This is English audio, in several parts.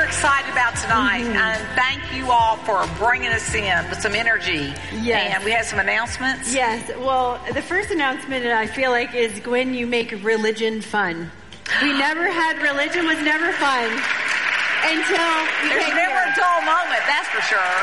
excited about tonight, and thank you all for bringing us in with some energy. Yes. And we have some announcements. Yes. Well, the first announcement I feel like is, Gwen, you make religion fun. We never had religion was never fun until we There's came never here. a dull moment, that's for sure.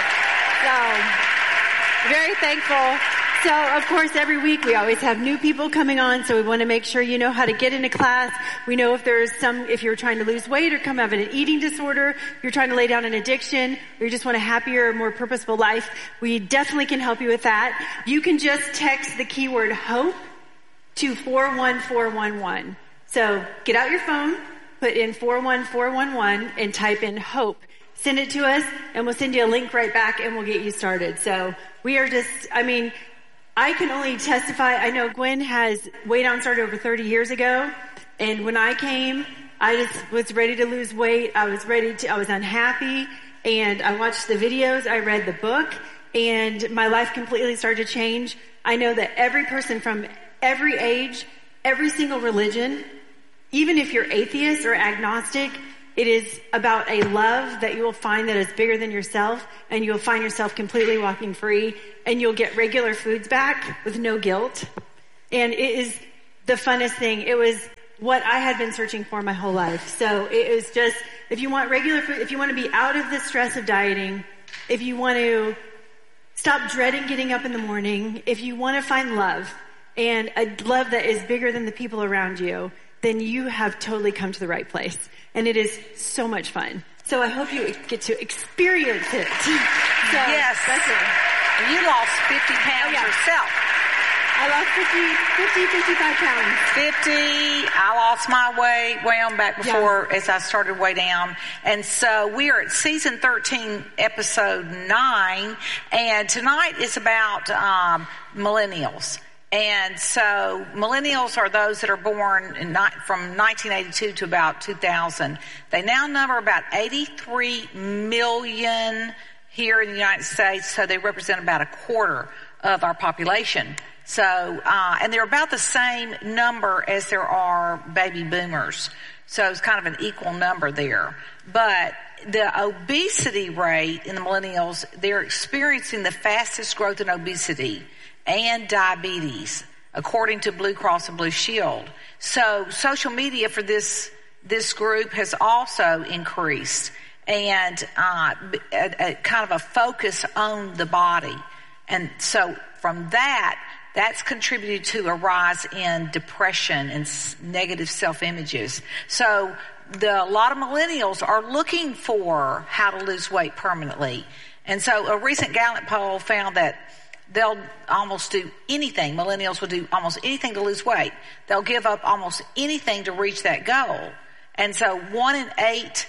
So, very thankful. So, of course, every week we always have new people coming on, so we want to make sure you know how to get into class. We know if you're trying to lose weight or come out of an eating disorder, if you're trying to lay down an addiction, or you just want a happier, more purposeful life, we definitely can help you with that. You can just text the keyword HOPE to 41411. So, get out your phone, put in 41411, and type in HOPE. Send it to us, and we'll send you a link right back, and we'll get you started. So, we are I can only testify. I know Gwen has Way Down started over 30 years ago. And when I came, I just was ready to lose weight. I was unhappy. And I watched the videos. I read the book. And my life completely started to change. I know that every person from every age, every single religion, even if you're atheist or agnostic, it is about a love that you will find that is bigger than yourself, and you'll find yourself completely walking free, and you'll get regular foods back with no guilt. And it is the funnest thing. It was what I had been searching for my whole life. So it was just, if you want regular food, if you want to be out of the stress of dieting, if you want to stop dreading getting up in the morning, if you want to find love, and a love that is bigger than the people around you, then you have totally come to the right place. And it is so much fun. So I hope you get to experience it. So, yes. That's it. And you lost 50 pounds yourself. I lost 55 pounds. 50. I lost my way on back before as I started way down. And so we are at season 13, episode 9. And tonight is about millennials. And so millennials are those that are born from 1982 to about 2000. They now number about 83 million here in the United States, so they represent about a quarter of our population. So, and they're about the same number as there are baby boomers. So it's kind of an equal number there. But the obesity rate in the millennials, they're experiencing the fastest growth in obesity and diabetes, according to Blue Cross and Blue Shield. So social media for this group has also increased, and a kind of a focus on the body. And so from that's contributed to a rise in depression and negative self-images. So a lot of millennials are looking for how to lose weight permanently. And so a recent Gallup poll found that they'll almost do anything. Millennials will do almost anything to lose weight. They'll give up almost anything to reach that goal. And so 1 in 8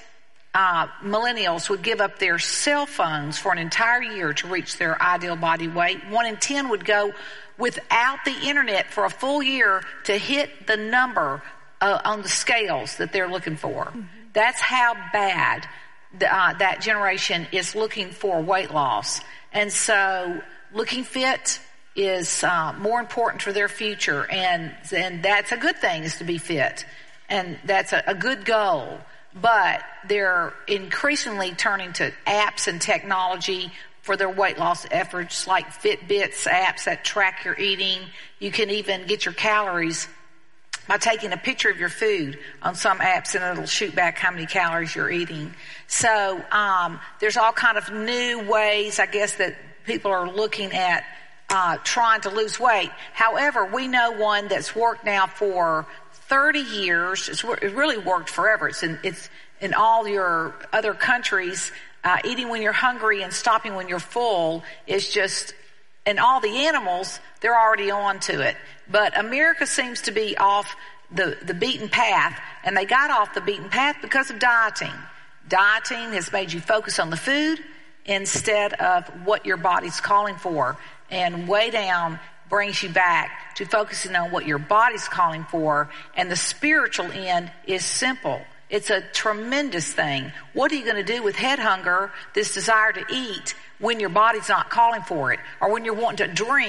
millennials would give up their cell phones for an entire year to reach their ideal body weight. 1 in 10 would go without the internet for a full year to hit the number on the scales that they're looking for. Mm-hmm. That's how bad that generation is looking for weight loss. And so looking fit is more important for their future, and that's a good thing, is to be fit, and that's a good goal. But they're increasingly turning to apps and technology for their weight loss efforts, like Fitbits apps that track your eating. You can even get your calories by taking a picture of your food on some apps, and it'll shoot back how many calories you're eating. So there's all kind of new ways, I guess, that people are looking at trying to lose weight. However, we know one that's worked now for 30 years. It really worked forever. It's in all your other countries. Eating when you're hungry and stopping when you're full is just, and all the animals, they're already on to it. But America seems to be off the beaten path, and they got off the beaten path because of dieting. Dieting has made you focus on the food instead of what your body's calling for. And Way Down brings you back to focusing on what your body's calling for. And the spiritual end is simple. It's a tremendous thing. What are you going to do with head hunger, this desire to eat, when your body's not calling for it? Or when you're wanting to drink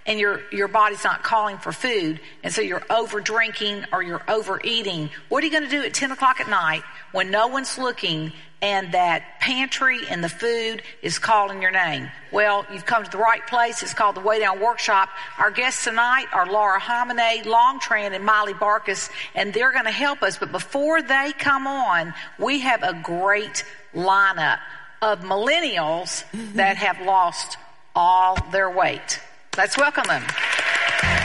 and your body's not calling for food, and so you're over drinking or you're overeating, what are you going to do at 10 o'clock at night when no one's looking and that pantry and the food is calling your name? Well, you've come to the right place. It's called the Way Down Workshop. Our guests tonight are Laura Homine, Longtran, and Miley Barkus, and they're going to help us. But before they come on, we have a great lineup of millennials that have lost all their weight. Let's welcome them.